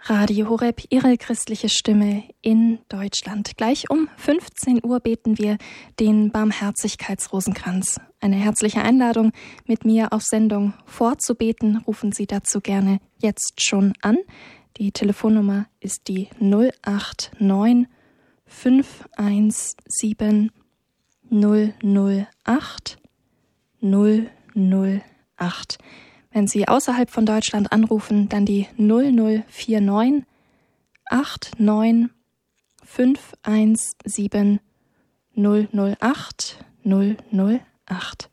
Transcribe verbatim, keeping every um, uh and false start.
Radio Horeb, Ihre christliche Stimme in Deutschland. Gleich um fünfzehn Uhr beten wir den Barmherzigkeitsrosenkranz. Eine herzliche Einladung, mit mir auf Sendung vorzubeten. Rufen Sie dazu gerne jetzt schon an. Die Telefonnummer ist die null acht neun fünf eins sieben null null acht null null acht. Wenn Sie außerhalb von Deutschland anrufen, dann die null null vier neun acht neun fünf eins sieben null null acht null null acht.